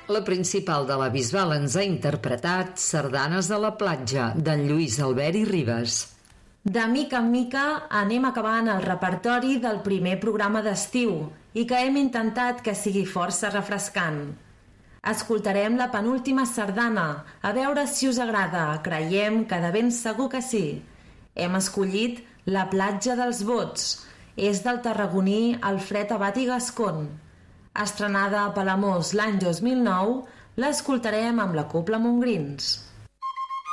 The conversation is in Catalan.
La principal de la Bisbal ens ha interpretat Sardanes de la platja, d'en Lluís Albert i Ribes. De mica en mica anem acabant el repertori del primer programa d'estiu i que hem intentat que sigui força refrescant. Escoltarem la penúltima sardana, a veure si us agrada, creiem que de ben segur que sí. Hem escollit La platja dels bots, és del tarragoní Alfred Abat i Gascon. Estrenada a Palamós l'any 2009, l'escoltarem amb la Cobla Montgrins.